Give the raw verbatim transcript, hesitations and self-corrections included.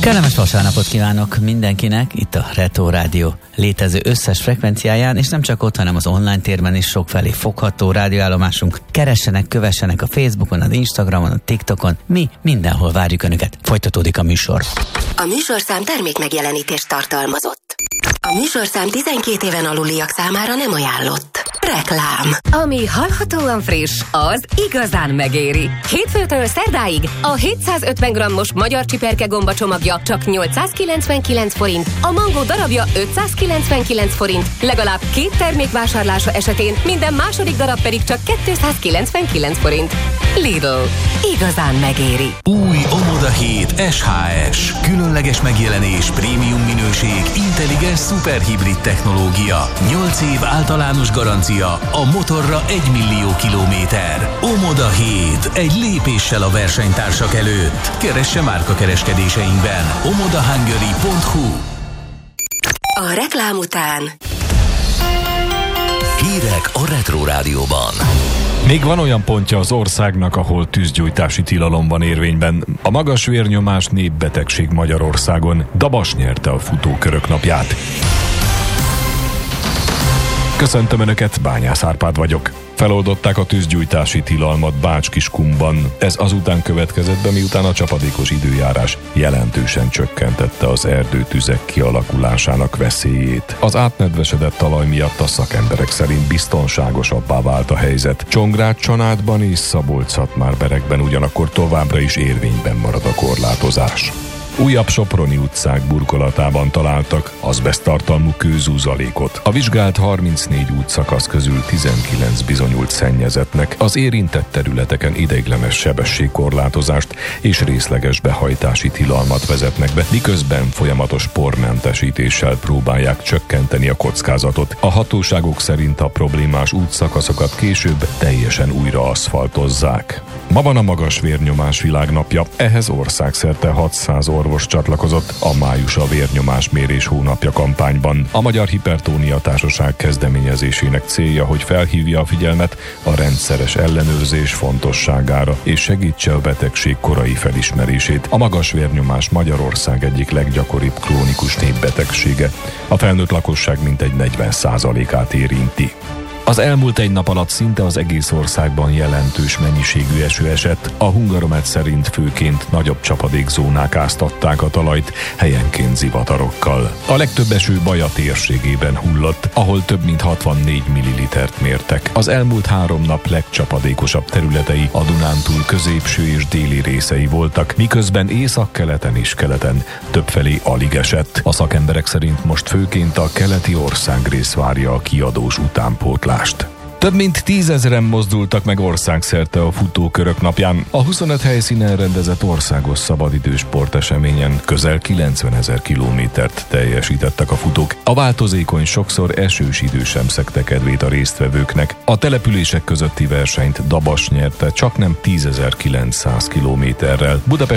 Kellemes vasárnapot kívánok mindenkinek itt a Retro Rádió létező összes frekvenciáján, és nem csak ott, hanem az online térben is sokfelé fogható rádióállomásunk. Keressenek, kövessenek a Facebookon, az Instagramon, a TikTokon. Mi mindenhol várjuk Önöket. Folytatódik a műsor. A műsorszám termék megjelenítést tartalmazott. A műsorszám tizenkét éven aluliak számára nem ajánlott. Reklám. Ami hallhatóan friss, az igazán megéri. Hétfőtől szerdáig a hétszázötven grammos magyar csiperke gomba csomagja csak nyolcszázkilencvenkilenc forint, a mangó darabja ötszázkilencvenkilenc forint, legalább két termék vásárlása esetén minden második darab pedig csak kétszázkilencvenkilenc forint. Lidl. Igazán megéri. Új Omoda hét es há es. Különleges megjelenés, prémium minőség, intelligens szuperhibrid technológia. nyolc év általános garancia, a motorra egy millió kilométer. Omoda hét. Egy lépéssel a versenytársak előtt. Keresse márkakereskedéseinkben. omoda hungary pont hu. A reklám után Hírek a Retro Rádióban. Még van olyan pontja az országnak, ahol tűzgyújtási tilalom van érvényben. A magas vérnyomás népbetegség Magyarországon. Dabas nyerte a futókörök napját. Köszöntöm Önöket, Bányász Árpád vagyok. Feloldották a tűzgyújtási tilalmat Bács-Kiskunban. Ez azután következett be, miután a csapadékos időjárás jelentősen csökkentette az erdőtüzek kialakulásának veszélyét. Az átnedvesedett talaj miatt a szakemberek szerint biztonságosabbá vált a helyzet. Csongrád, Csanádban és Szabolcs-Szatmár-Berekben ugyanakkor továbbra is érvényben marad a korlátozás. Újabb soproni utcák burkolatában találtak azbeszttartalmú kőzúzalékot. A vizsgált harmincnégy útszakasz közül tizenkilenc bizonyult szennyezettnek. Az érintett területeken ideiglenes sebességkorlátozást és részleges behajtási tilalmat vezetnek be, miközben folyamatos pormentesítéssel próbálják csökkenteni a kockázatot. A hatóságok szerint a problémás útszakaszokat később teljesen újra aszfaltozzák. Ma van a magas vérnyomás világnapja, ehhez országszerte hatszáz orvos csatlakozott a Május a vérnyomás mérés hónapja kampányban. A Magyar Hipertónia Társaság kezdeményezésének célja, hogy felhívja a figyelmet a rendszeres ellenőrzés fontosságára és segítse a betegség korai felismerését. A magas vérnyomás Magyarország egyik leggyakoribb krónikus népbetegsége. A felnőtt lakosság mintegy negyven százalékát érinti. Az elmúlt egy nap alatt szinte az egész országban jelentős mennyiségű eső esett. A Hungaromet szerint főként nagyobb csapadékzónák áztatták a talajt, helyenként zivatarokkal. A legtöbb eső Baja térségében hullott, ahol több mint hatvannégy millilitert mértek. Az elmúlt három nap legcsapadékosabb területei a Dunántúl középső és déli részei voltak, miközben északkeleten és keleten többfelé alig esett. A szakemberek szerint most főként a keleti országrész várja a kiadós utánpótlást. Több mint tízezren mozdultak meg országszerte a futókörök napján. A huszonöt helyszínen rendezett országos szabadidős sporteseményen közel kilencvenezer kilométert teljesítettek a futók. A változékony, sokszor esős idő sem szegte kedvét a résztvevőknek. A települések közötti versenyt Dabas nyerte csaknem tízezer-kilencszáz kilométerrel. Budapest